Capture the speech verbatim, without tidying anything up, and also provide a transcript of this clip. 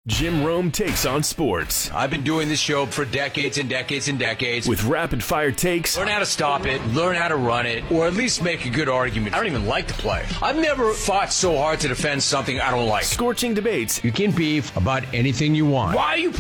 Jim Rome takes on sports. I've been doing this show for decades and decades and decades. With rapid-fire takes. Learn how to stop it, learn how to run it, or at least make a good argument. I don't even like to play. I've never fought so hard to defend something I don't like. Scorching debates. You can beef about anything you want. Why are you